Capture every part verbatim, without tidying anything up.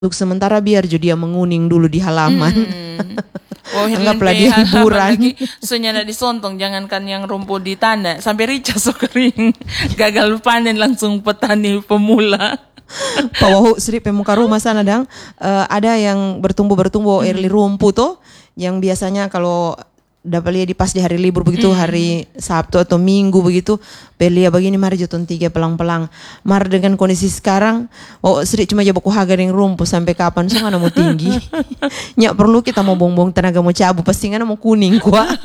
Untuk sementara biar jadi dia menguning dulu di halaman. Hmm. Oh, Anggaplah dia hiburan. Soalnya disontong, jangankan yang rumput di tanah, sampai rica so kering. Gagal panen langsung petani pemula. Pawahu Sri pemuka rumah sana dang, uh, ada yang bertumbuh-bertumbuh early rumput tuh, yang biasanya kalau dapat lihat di pas di hari libur begitu, mm. hari Sabtu atau Minggu begitu, belia begini mari jatuh tiga pelang-pelang. Mar dengan kondisi sekarang, oh Sri cuma jago haga dengan rumput sampai kapan so ngana mau tinggi. Nyak perlu kita mau bong-bong tenaga mau cabu pasti ngana mau kuning kuah.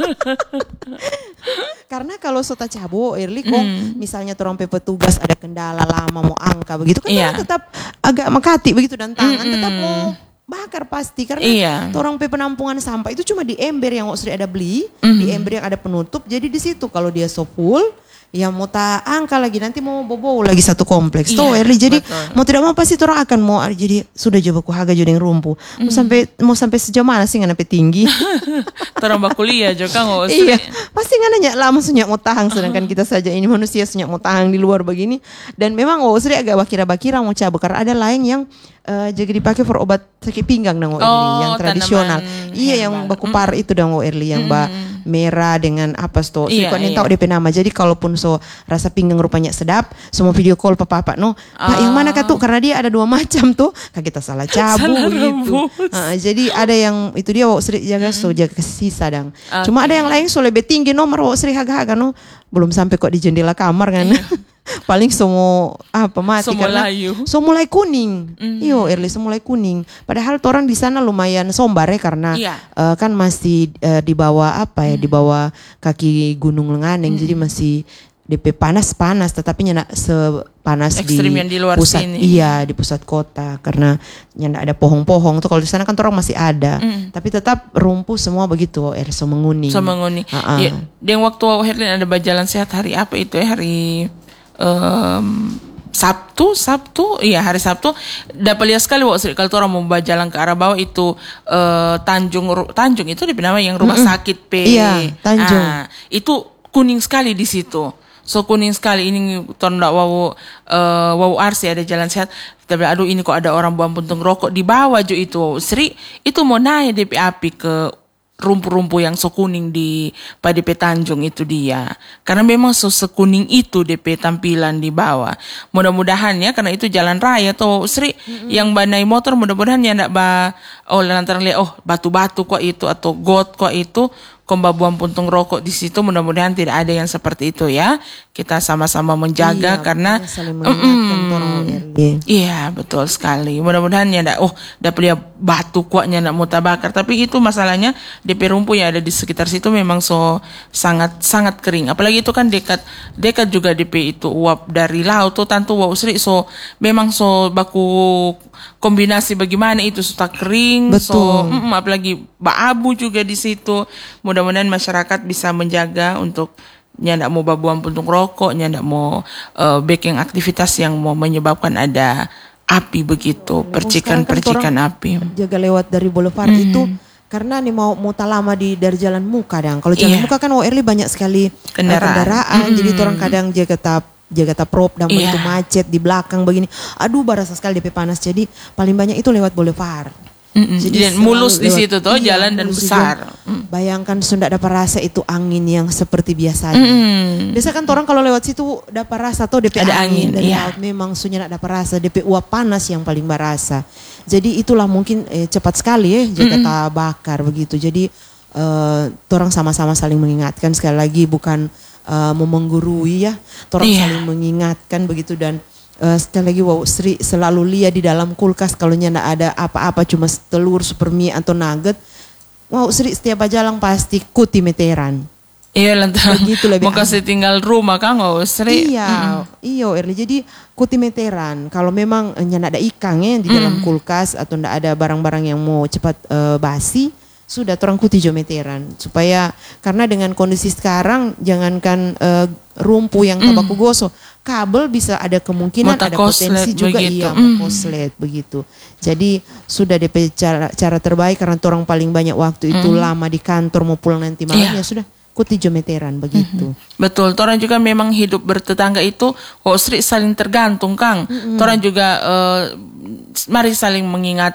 Karena kalau sota cabu early kok mm. misalnya orang petugas ada kendala lama mau angka begitu kan yeah. tetap agak makati begitu dan tangan mm-mm. tetap mau bakar pasti karena iya. orang pe penampungan sampah itu cuma di ember yang Sri ada beli, mm-hmm. di ember yang ada penutup. Jadi di situ kalau dia so full, ya mau tak angka lagi nanti mau bobo lagi satu kompleks. Iya, tuh early jadi betul. Mau tidak mau pasti orang akan mau jadi sudah coba ku haga jadi rumpu. Mm-hmm. Mau sampai mau sampai sejauh mana sih ngana pe tinggi? Orang bakuliah juga nggak iya, pasti nggak nanya lah maksudnya mau tahang sedangkan kita saja ini manusia senyap mau tahang di luar begini. Dan memang oh Sri agak bakira-bakira mau cabu karena ada lain yang Uh, jadi dipakai for obat sakit pinggang dong, oh, early yang tradisional. Iya yang baku par mm. itu dong, early yang mm. ba merah dengan apa sto. Iya, so, iya. tahu D P nama. Jadi kalaupun so rasa pinggang rupanya sedap, semua video call papa-papa no. Pak oh. yang mana kak tuh? Karena dia ada dua macam tuh. Kak kita salah cabu gitu. Uh, jadi ada yang itu dia wo Sri jaga so jaga sisa dong. Okay. Cuma ada yang lain so lebih tinggi nomor wo Sri haga-haga no. Belum sampai kok di jendela kamar kan. Paling semua apa mati so karena so mulai kuning. Mm. Iyo early so mulai kuning. Padahal orang di sana lumayan sombar ya karena yeah. uh, kan masih uh, di bawah apa ya mm. di bawah kaki Gunung Lenganeng mm. jadi masih D P panas-panas tetapi nyana sepanas di, di luar pusat sini. Iya di pusat kota karena nyana ada pohon-pohon tuh kalau di sana kan orang masih ada mm. tapi tetap rumpuh semua begitu er so menguning. So menguning. Uh-uh. Ya, dan waktu Herlin ada berjalan sehat hari apa itu ya hari Um, Sabtu, Sabtu, iya hari Sabtu dapat lihat sekali waktu kalau orang mau berjalan ke arah bawah itu uh, Tanjung Tanjung itu di nama yang rumah mm-hmm. sakit P. Iya, Tanjung. Ah, itu kuning sekali di situ. So kuning sekali ini tonda wau uh, wau arsi ada jalan sehat. Tapi aduh ini kok ada orang buang puntung rokok di bawah jo itu. Sri itu mau naik D P api ke rumpu-rumpu yang so kuning di pada D P Tanjung itu dia. Karena memang so sekuning itu D P tampilan di bawah. Mudah-mudahan ya karena itu jalan raya atau Sri mm-hmm. yang banai motor mudah-mudahan ya ndak ba oh lantaran lihat oh batu-batu kok itu atau got kok itu komba buang puntung rokok di situ mudah-mudahan tidak ada yang seperti itu ya. Kita sama-sama menjaga iya, karena iya betul sekali. Mudah-mudahan ya ndak oh dapat lihat batu kuatnya ndak mau tabakar tapi itu masalahnya D P rumpu yang ada di sekitar situ memang so sangat sangat kering. Apalagi itu kan dekat dekat juga D P itu uap dari laut tuh tantu wau Sri so memang so baku kombinasi bagaimana itu sudah kering. Betul. So mm, apalagi baabu juga di situ. Mudah-mudahan masyarakat bisa menjaga untuk nyandak mau babuan puntung rokok, nyandak mau uh, baking aktivitas yang mau menyebabkan ada api begitu, percikan-percikan kan api. Jaga lewat dari boulevard mm. itu karena nih mau muta lama di dari jalan muka dang. Kalau jalan yeah. muka kan early banyak sekali kendaraan, kendaraan mm. jadi orang kadang jaga tap jaga tap prop dan yeah. itu macet di belakang begini. Aduh barasa sekali D P panas. Jadi paling banyak itu lewat boulevard. Mm-mm. Jadi dan mulus di situ tuh iya, jalan dan besar. Mm. Bayangkan sudah dapat rasa itu angin yang seperti biasanya. Mm. Biasa kan orang kalau lewat situ dapat rasa tuh D P ada angin, angin dari iya. laut memang sunya nak dapat rasa D P uap panas yang paling berasa. Jadi itulah mungkin eh, cepat sekali ya Jakarta bakar begitu. Jadi uh, orang sama-sama saling mengingatkan sekali lagi bukan uh, mau menggurui ya. Orang iya. saling mengingatkan begitu dan Uh, sekali lagi wow Sri selalu lihat di dalam kulkas kalau nyana ada apa-apa cuma telur super mie atau nugget wow Sri setiap jalan pasti kuti meteran iya lantar mau kasih tinggal rumah kan wow Sri iya mm. iyo early jadi kuti meteran kalau memang nyana ada ikan ya di dalam mm. kulkas atau ndak ada barang-barang yang mau cepat uh, basi sudah orang kuti jo meteran supaya karena dengan kondisi sekarang jangankan uh, rumpu yang tabaku mm. gosok kabel bisa ada kemungkinan Mata ada potensi juga begitu. Iya mm. koslet begitu. Jadi sudah D P cara, cara terbaik karena orang paling banyak waktu itu mm. lama di kantor mau pulang nanti malamnya yeah. sudah kuti jo meteran begitu. Betul, orang juga memang hidup bertetangga itu oh sering saling tergantung Kang. Orang juga eh, mari saling mengingat